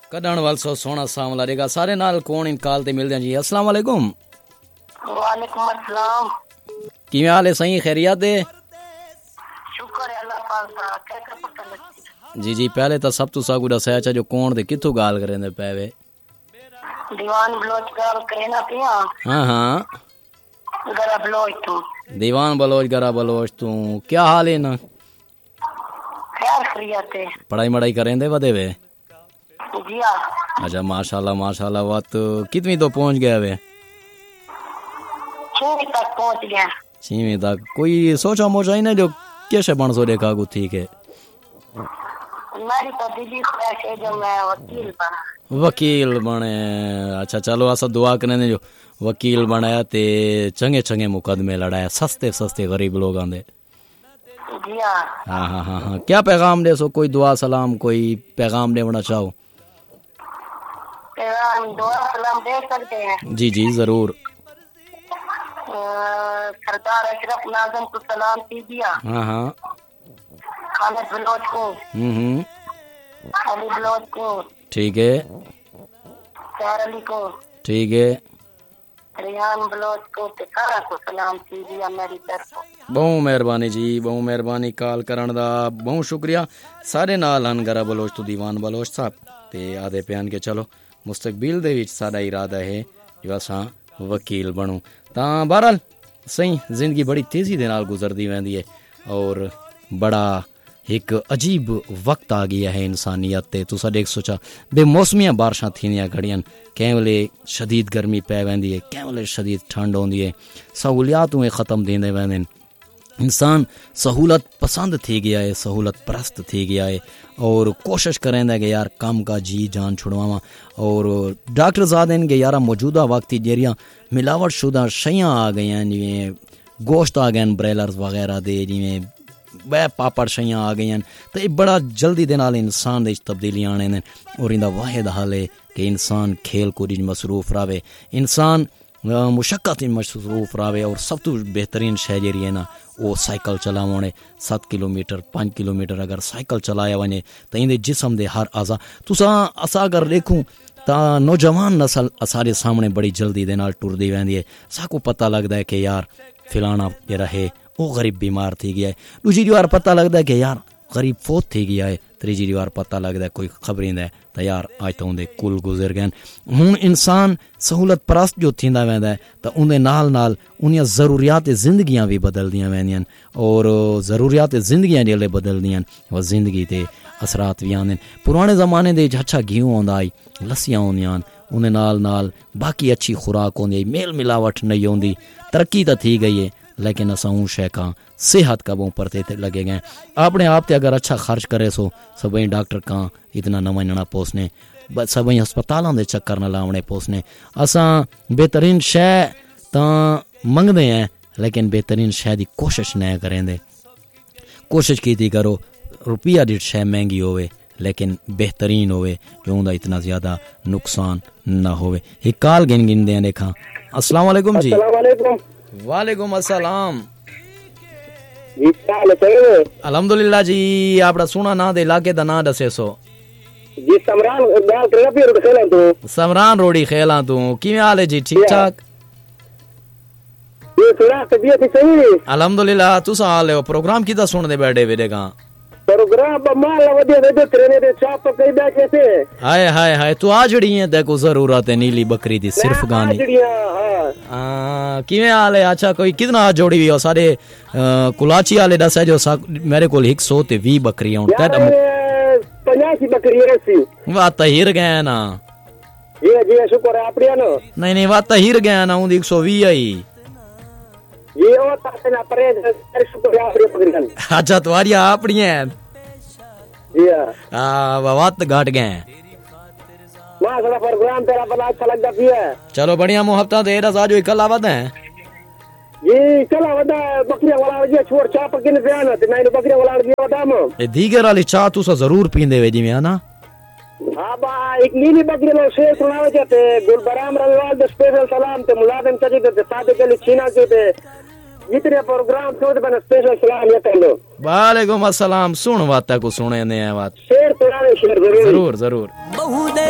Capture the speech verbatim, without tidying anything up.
कदण वाल सो सोना सामला रेगा सारे नाल कौन इन काल ते मिलदे जी। अस्सलाम वालेकुम। वालेकुम अस्सलाम। किवें हाल है सही खैरियत है? शुक्र है अल्लाह पाक दा। क्या कर पता लगी? जी जी पहले तो सब तो सागुड़ा सच जो कौन ते किथों गाल करेंदे पैवे दीवान बलोच गाल करे ना पिया। हाँ हाँ गरा बलोच तू दीवान बलोच गरा बलोच तू क्या हाल है ना? खैर खैरियत है। पढ़ाई मढ़ाई करेंदे वदे वे? जी हां। अच्छा माशाल्लाह माशाल्लाह। वत कितनी तो पहुंच गया वे? छवीं तक पहुंच गया। छवीं तक कोई सोचा मोचा ही ना जो कैसे बन सो देखा को ठीक है। मेरी तो दिली ख्वाहिश है जो मैं वकील बना। वकील बने? अच्छा चलो असा दुआ करने जो वकील बनाया ते चंगे चंगे मुकदमे लड़ाया सस्ते सस्ते गरीब लोग आंदे। जी हां। हाँ हाँ हाँ हाँ क्या पैगाम दे सो कोई दुआ सलाम कोई पैगाम देना चाहो? पैगाम दुआ सलाम दे सकते हैं। जी जी जरूर। सरदार अशरफ नाज़म को सलाम कीजिए। हाँ हाँ खालिद बलोच को। हम्म अली बलोच को। ठीक है। सैर अली को। ठीक है। रियान बलोच को ते सारा को सलाम कीजिए मेरी तरफ। बहुत मेहरबानी जी बहुत मेहरबानी कॉल करन दा बहुत शुक्रिया। सारे नाल हन गरा बलोच तो दीवान बलोच साहब ते आदे प्यान के चलो मुस्तकबिल दे विच साडा इरादा है जो असां वकील बनूं तां बहरहाल सही जिंदगी बड़ी तेजी दे नाल गुजरदी वेंदी है और बड़ा एक अजीब वक्त आ गया है इंसानियत ते। तुसा देख सोचा बेमौसमियां बारिशां थींदियां घड़ियन कें वेले शदीद गर्मी पै वेंदी है कें वेले शदीद ठंड होंदी है सहूलियात उहे ख़त्म थींदे वेंदे। इंसान सहूलत पसंद थी गया है सहूलत परस्त थी गया है और कोशिश करेंदा कि यार कम का जी जान छुड़वावा और डॉक्टर ज़ादन के यार मौजूदा वक्त जरिया मिलावट शुदा शयां आ गई हैं जिवें गोश्त आ गए ब्रेलर्स वगैरह दे जिवें वह पापड़ शयां आ गई हैं तो ये बड़ा जल्दी दे नाल इंसान दे तब्दीली आने ने और इंदा वाहिद हल है कि इंसान खेल कूद मसरूफ रहे इंसान मुशक्क़त मसरूफ रहे और सब तो बेहतरीन शै जी है ना वो साइकिल चलावणे सत्त किलोमीटर पाँच किलोमीटर अगर साइकिल चलाया वने तो इंदे जिसम दे हर आज़ा तुसा असा अगर देखूं तो नौजवान नस्ल असारे सामने बड़ी जल्दी दे नाल टुरदी वेंदी है। साकू पता लगता है कि यार फिलाना जेड़ा है वो गरीब बीमार थी गया है। दूसरी बार पता लगता है कि यार गरीब फोत थी गया है। तीजी बार पता लगता है कोई खबरें है तो यार अज तो उनके कुल गुजर गए। हूँ इंसान सहूलत परस्त जो थींदा वेंदा है तो उनके नाल नाल उन्हें ज़रूरियात जिंदगियां भी बदलदियां वेंदियां और ज़रूरियात जिंदगियां जेल्ले बदलदियां वह जिंदगी ते असरात भी आंदे। पुराने ज़माने दे अच्छा घी आंदा आई लस्सियां आंदियां उन्हें नाल नाल बाकी अच्छी खुराक होंदी मेल मिलावट नहीं होंदी तरक्की तो थी गई है लेकिन असा ऊँ शै का सेहत का बहुत परते लगे गए। अपने आप ते अगर अच्छा खर्च करे सो सबई डॉक्टर का इतना न वञणा पोसने सबई हस्पतालों के चक्कर न लावणे पोसने असा बेहतरीन शै तो मंगते हैं लेकिन बेहतरीन शै की कोशिश नहीं करेंदे। कोशिश की करो रुपया दी शै महंगी होवे लेकिन बेहतरीन होवे जो उनका इतना ज्यादा नुकसान न होवे। एक काल गिन गिन दें देखा। अस्सलाम वालेकुम जी। वालेकुम अस्सलाम जी अल्हम्दुलिल्लाह जी। आपड़ा सोना ना दे इलाके दा ना दसे सो जी समरान बाल करपी रोड खेला तू समरान रोडी खेला तू किवें हाल है जी? ठीक ठाक ये थोड़ा तबीयत सही अल्हम्दुलिल्लाह। तुसा हाल हो प्रोग्राम किदा सुनदे बैठे वे देखा प्रोग्राम बमाल वदे वदे ट्रेने दे चाप कई बैठे थे। हाय हाय हाय तू आ जड़ी है देखो जरूरत है नीली बकरी दी सिर्फ गानी हां किवें हाल है? अच्छा कोई कितना जोड़ी हुई हो सारे कुलाची वाले दस है जो मेरे को एक सौ ते बीस बकरियां उन तद पचासी बकरियां सी वाह तहिर गए ना जी जी शुक्र है आपड़िया नो नहीं नहीं वाह तहिर गए ना उन एक सौ बीस आई ये ओ तासे ना परे शुक्र है आपड़िया बकरियां। अच्छा तुम्हारी आपड़ियां जी हां वाह वात घाट गए वाह सारा प्रोग्राम तेरा बड़ा अच्छा लगता पिया। चलो बढ़िया मुहब्बत दे रजा जो कल आवत है जी चला वदा बकरियां वाला जे छोड़ चा पकिन पे आना ते नहीं बकरियां वाला दिया वदा म ए दीगर वाली चा तू सा जरूर पींदे वे जी में ना हां बा एक नीली बकरी लो शेर सुनावे जाते गुलबराम रविवाल दे स्पेशल सलाम ते मुलाजिम सजी दे सादे के लिए छीना के ते जितने प्रोग्राम थे बन स्पेशल सलाम ये कर लो। वालेकुम अस्सलाम। सुन बात को सुने ने बात शेर सुनावे शेर जरूर जरूर जरूर।